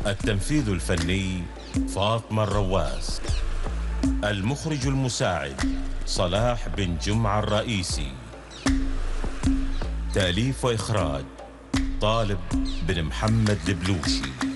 التنفيذ الفني فاطمة الرواس. المخرج المساعد صلاح بن جمعة الرئيسي. تأليف وإخراج طالب بن محمد البلوشي.